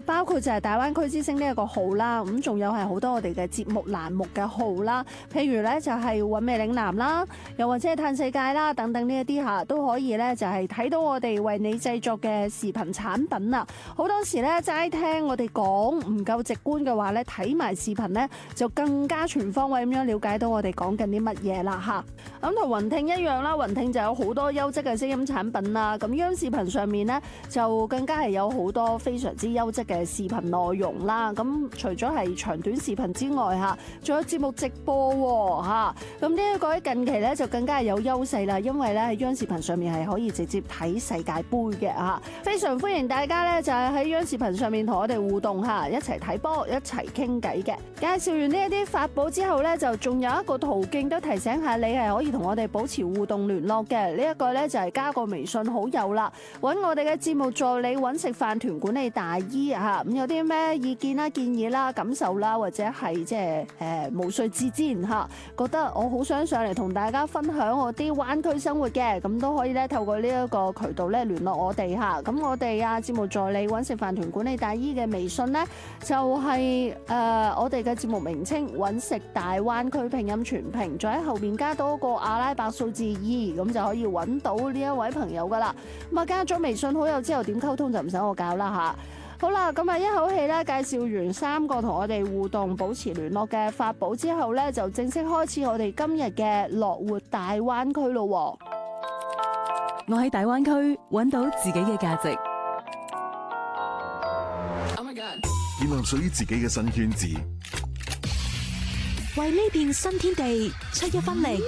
包括就係大灣區之星呢一個號啦，咁仲有係好多我哋嘅節目欄目嘅號啦，譬如咧就係韻味嶺南啦，又或者係嘆世界啦等等呢一啲嚇都可以咧就係睇到我哋為你製作嘅視頻產品啊！好多時咧齋聽我哋講唔夠直觀嘅話咧，睇埋視頻咧就更加全方位咁樣了解到我哋講緊啲乜嘢啦嚇。咁同雲聽一樣啦，雲聽就有好多優質嘅聲音產品啦。咁央視頻上面咧就更加係有好多非常之優質嘅視頻內容啦。咁除咗係長短視頻之外嚇，仲有節目直播喎嚇。咁呢一個喺近期咧就更加係有優勢啦，因為咧喺央視頻上面係可以直接睇世界盃嘅嚇。非常歡迎大家咧就係喺央視頻上面同我哋互動嚇，一齊睇波，一齊傾偈嘅。介紹完呢一啲法寶之後咧，就仲有一個途徑都提醒下你係可以同我哋保持互動聯絡嘅。呢一個咧就係加個微信好友啦，揾我哋嘅節目助理揾食飯團管理大姨嚇。咁有啲咩意見啦、建議啦、感受啦，或者係即係毛遂自薦嚇，覺得我好想上嚟同大家分享我啲灣區生活嘅，咁都可以咧透過呢一個渠道咧聯絡我哋嚇。咁我哋節目助理揾食飯團管理大姨嘅微信呢，就係我哋嘅節目名稱揾食大灣區拼音全拼，再喺後面加多個阿拉伯數字2，咁就可以揾到呢一位朋友噶啦。咁加咗微信好友之後點溝通就唔使我教啦嚇。好啦，咁一口氣咧介紹完3個同我哋互動保持聯絡嘅法寶之後咧，就正式開始我哋今日嘅樂活大灣區咯。 我喺大灣區揾到自己嘅價值， 建立屬於自己嘅新圈子， 為呢片新天地出一分力。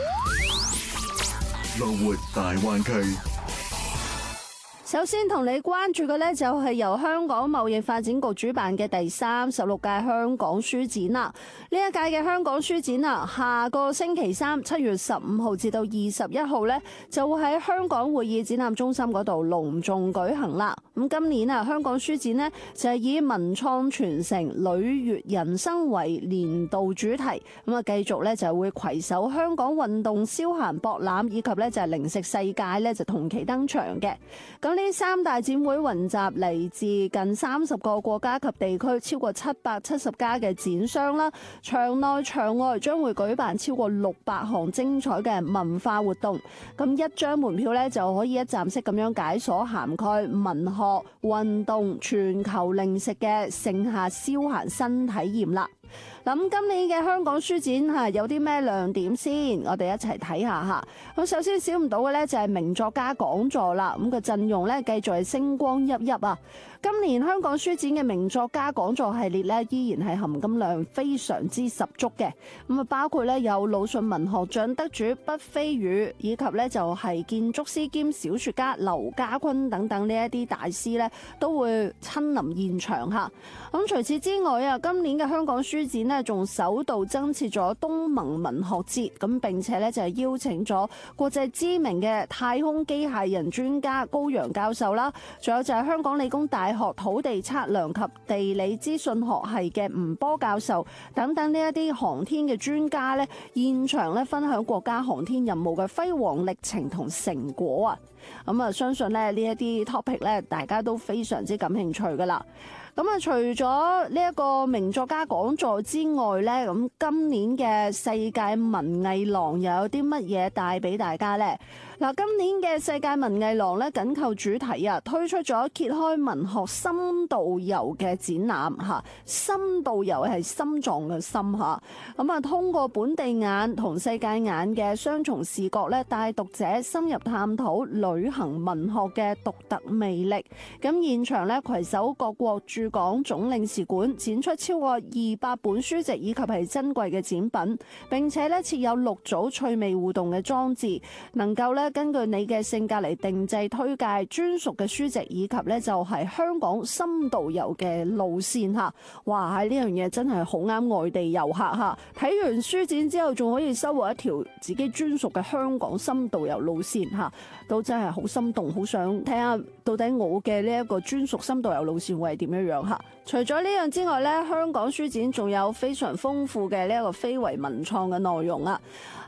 樂活大灣區。 首先同你關注嘅呢，就係由香港貿易發展局主辦嘅第36屆香港書展啦。呢一屆嘅香港書展啊，下個星期三7月15號至到21號呢，就會喺香港會議展覽中心嗰度隆重舉行啦。咁今年香港書展呢，就係以文創傳承、履悅人生為年度主題，咁繼續呢，就會攜手香港運動消閒博覽以及呢就係零食世界呢，就同期登場嘅。咁呢3大展會雲集嚟自近30個國家及地區，超過770家嘅展商啦。場內場外將會舉辦超過600項精彩嘅文化活動。咁一張門票咧就可以一站式咁樣解鎖涵蓋文學、運動、全球零食嘅盛夏消閒新體驗啦。咁今年嘅香港書展有啲咩亮點先？我哋一齊睇下嚇。咁首先少唔到嘅咧就係名作家講座啦。咁個陣容咧繼續係星光熠熠啊！今年香港書展嘅名作家講座系列咧依然係含金量非常之十足嘅。咁包括咧有魯迅文學獎得主畢飛宇，以及咧就係建築師兼小說家劉家坤等等呢一啲大師咧都會親臨現場嚇。咁除此之外今年嘅香港書展咧仲首度增設咗東盟文學節，咁並且咧就係邀請咗國際知名嘅太空機械人專家高陽教授啦，仲有就係香港理工大學土地測量及地理資訊學系嘅吳波教授等等呢一啲航天嘅專家咧，現場咧分享國家航天任務嘅輝煌歷程同成果啊！咁相信咧呢一啲 topic 咧，大家都非常之感興趣噶啦。咁除咗呢一個名作家講座之外咧，咁今年嘅世界文藝廊又有啲乜嘢帶俾大家呢？嗱，今年嘅世界文藝廊咧緊扣主題推出咗揭開文學深度遊嘅展覽嚇，深度遊係心臟嘅心嚇。咁通過本地眼同世界眼嘅雙重視覺咧，帶讀者深入探討旅行文學嘅獨特魅力。咁現場咧攜手各國駐港總領事館，展出超過200本書籍以及係珍貴嘅展品，並且咧設有6組趣味互動嘅裝置，能夠咧根據你嘅性格嚟定製推介專屬嘅書籍，以及咧就係香港深度遊嘅路線嚇。哇！喺呢樣嘢真係好啱外地遊客嚇。睇完書展之後，仲可以收穫一條自己專屬嘅香港深度遊路線嚇，都真係好心動，好想睇下到底我嘅呢一個專屬深度遊路線會係點樣樣嚇。除咗呢樣之外咧，香港書展仲有非常豐富嘅呢一個非遺文創嘅內容啊。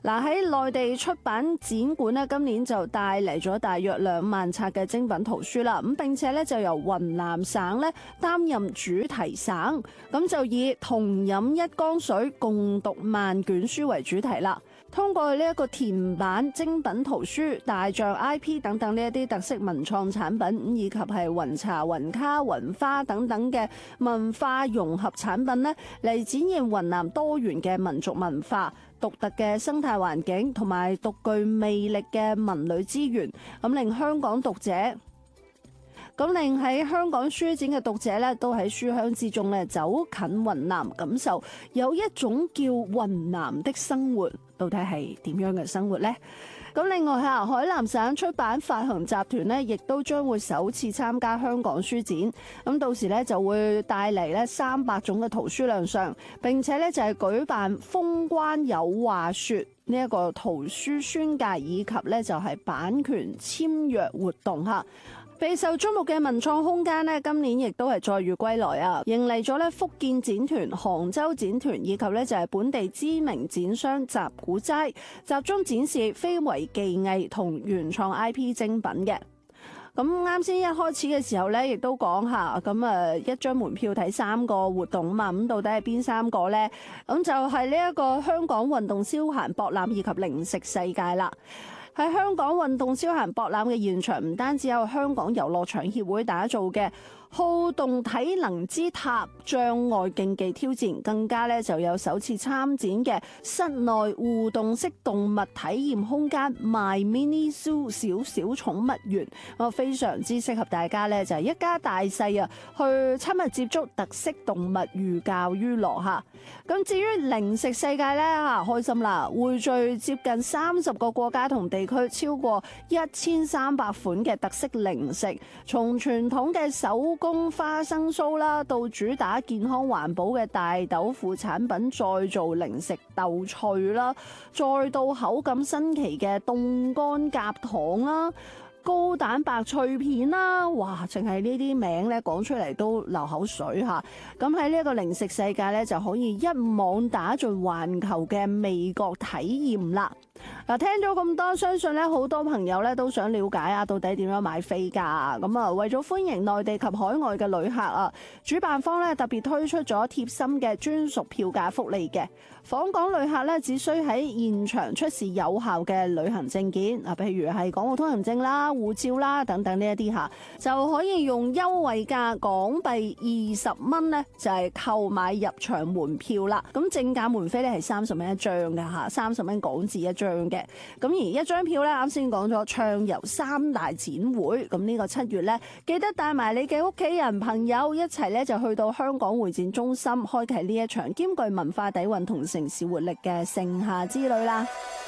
嗱，喺內地出版展館呢，今年就帶嚟咗大約2萬冊嘅精品圖書啦。咁並且咧就由雲南省咧擔任主題省，咁就以同飲一缸水，共讀萬卷書為主題啦。通過呢一個填版精品圖書、大象 IP 等等呢一啲特色文創產品，以及係雲茶、雲卡、雲花等等嘅文化融合產品呢，嚟展現雲南多元嘅民族文化、獨特嘅生態環境同埋獨具魅力嘅文旅資源，咁令喺香港書展嘅讀者咧，都喺書香之中咧走近雲南，感受有一種叫雲南的生活，到底係點樣嘅生活呢？咁另外海南省出版發行集團呢，亦都將會首次參加香港書展。咁到時咧就會帶嚟咧300種嘅圖書亮相，並且咧就係舉辦封關有話說呢一個圖書宣介，以及咧就係版權簽約活動嚇。備受矚目嘅文創空間呢，今年亦都係載譽歸來啊！迎嚟咗咧福建展團、杭州展團以及咧就係本地知名展商集古齋，集中展示非遺技藝同原創 IP 精品嘅。咁啱先一開始嘅時候咧，亦都講下咁一張門票睇3個活動啊嘛，咁到底係邊3個呢？咁就係呢一個香港運動消閒博覽以及零食世界啦。喺香港運動消閒博覽嘅現場，唔單止有香港遊樂場協會打造嘅好動體能之塔障礙競技挑戰，更加咧就有首次參展嘅室內互動式動物體驗空間 My Mini Zoo 小小寵物園，非常之適合大家咧就係一家大細啊去親密接觸特色動物，寓教於樂嚇。咁至於零食世界咧開心啦，匯聚接近30個國家同地區，超過1300款嘅特色零食，從傳統嘅手工花生酥啦，到主打健康環保嘅大豆腐產品，再做零食豆脆啦，再到口感新奇嘅凍乾夾糖啦、高蛋白脆片啦，哇！淨係呢啲名咧講出嚟都流口水嚇。咁喺呢一個零食世界咧，就可以一網打盡環球嘅味覺體驗啦。嗱，聽咗咁多，相信咧好多朋友咧都想了解啊，到底點樣買飛㗎？咁啊，為咗歡迎內地及海外嘅旅客啊，主辦方咧特別推出咗貼心嘅專屬票價福利嘅。訪港旅客咧只需喺現場出示有效嘅旅行證件啊，譬如係港澳通行證啦、護照啦等等呢一啲嚇，就可以用優惠價港幣20蚊咧，就係購買入場門票啦。咁正價門飛咧係30蚊一張嘅嚇，30蚊港紙一張嘅。咁而一張票咧，啱先講咗暢遊3大展會，咁呢個7月咧，記得帶埋你嘅屋企人朋友一齊咧，就去到香港會展中心，開啟呢一場兼具文化底蘊同城市活力嘅盛夏之旅啦。